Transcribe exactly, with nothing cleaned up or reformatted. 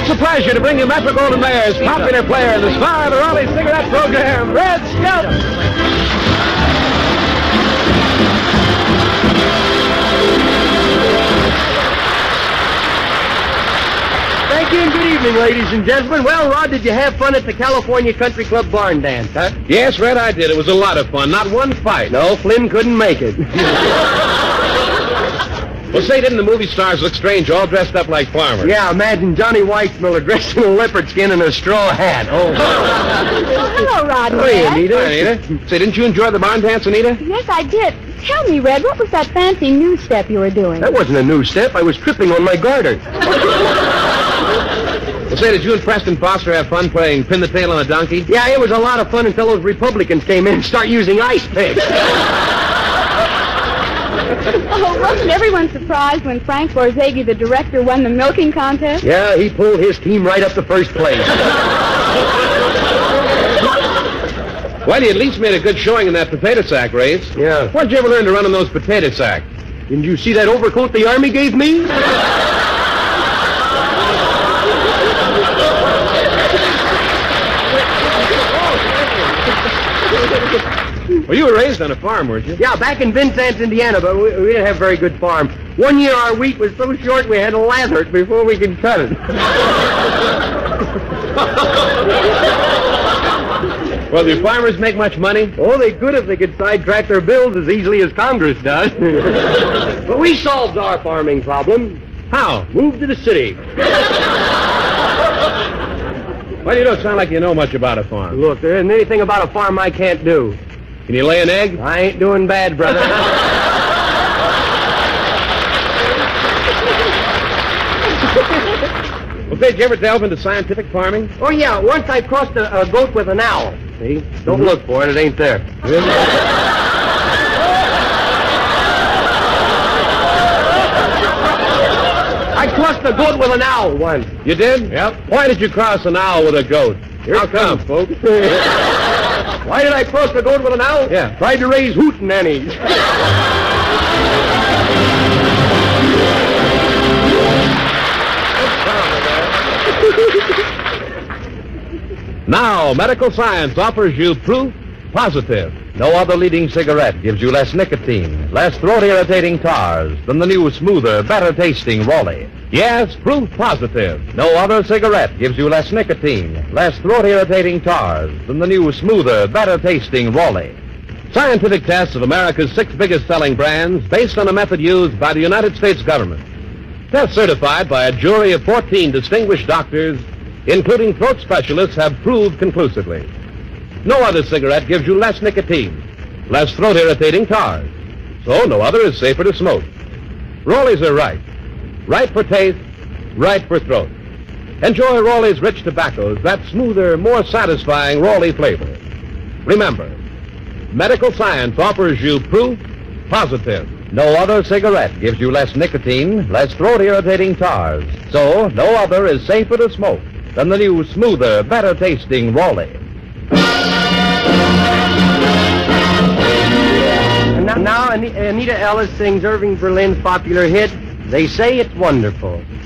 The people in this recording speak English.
It's a pleasure to bring you Metro Golden Mayer's popular player, the star of the Raleigh Cigarette Program, Red Skelton. Thank you and good evening, ladies and gentlemen. Well, Rod, did you have fun at the California Country Club barn dance, huh? Yes, Red, I did. It was a lot of fun. Not one fight. No, Flynn couldn't make it. Well, say, didn't the movie stars look strange, all dressed up like farmers? Yeah, imagine Johnny Weissmuller dressed in a leopard skin and a straw hat. Oh. Well, hello, Rod and Hey, Red. Anita. Hi, Anita. Say, didn't you enjoy the barn dance, Anita? Yes, I did. Tell me, Red, what was that fancy new step you were doing? That wasn't a new step. I was tripping on my garter. Well, say, did you and Preston Foster have fun playing Pin the Tail on a Donkey? Yeah, it was a lot of fun until those Republicans came in and started using ice picks. Oh, wasn't everyone surprised when Frank Borzage, the director, won the milking contest? Yeah, he pulled his team right up to first place. Well, you at least made a good showing in that potato sack race. Yeah. Where'd you ever learn to run in those potato sacks? Didn't you see that overcoat the Army gave me? Well, you were raised on a farm, weren't you? Yeah, back in Vincennes, Indiana, but we, we didn't have a very good farm. One year our wheat was so short we had to lather it before we could cut it. Well, do farmers make much money? Oh, they could if they could sidetrack their bills as easily as Congress does. But we solved our farming problem. How? Moved to the city. Well, you don't sound like you know much about a farm. Look, there isn't anything about a farm I can't do. Can you lay an egg? I ain't doing bad, brother. Well, say, did you ever delve into scientific farming? Oh, yeah, once I crossed a, a goat with an owl. See? Don't Mhm. look for it, it ain't there. I crossed a goat with an owl once. You did? Yep. Why did you cross an owl with a goat? Here How it comes, come? folks. Why did I cross the goat with an owl? Yeah. Tried to raise hootenannies. Now, medical science offers you proof positive. No other leading cigarette gives you less nicotine, less throat-irritating tars than the new, smoother, better-tasting Raleigh. Yes, proof positive. No other cigarette gives you less nicotine, less throat-irritating tars than the new, smoother, better-tasting Raleigh. Scientific tests of America's six biggest-selling brands based on a method used by the United States government. Tests certified by a jury of fourteen distinguished doctors, including throat specialists, have proved conclusively. No other cigarette gives you less nicotine, less throat-irritating tars. So no other is safer to smoke. Raleigh's are right. Right for taste, right for throat. Enjoy Raleigh's rich tobaccos, that smoother, more satisfying Raleigh flavor. Remember, medical science offers you proof positive. No other cigarette gives you less nicotine, less throat-irritating tars. So no other is safer to smoke than the new, smoother, better-tasting Raleigh. And now, now Ani- Anita Ellis sings Irving Berlin's popular hit, They Say It's Wonderful.